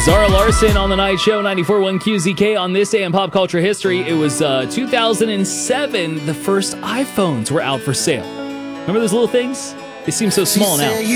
Zara Larson on the Night Show, 94.1 QZK. On this day in pop culture history, it was 2007. The first iPhones were out for sale. Remember those little things? They seem so small now.